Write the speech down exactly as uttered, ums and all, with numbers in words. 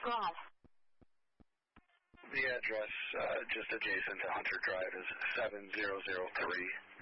wrong? The address uh, just adjacent to Hunter Drive is seven zero zero three.